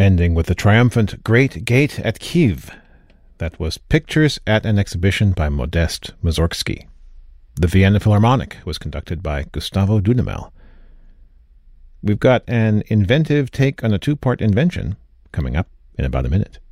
ending with the triumphant Great Gate at Kiev. That was Pictures at an Exhibition by Modest Mussorgsky. The Vienna Philharmonic was conducted by Gustavo Dudamel. We've got an inventive take on a two-part invention coming up in about a minute.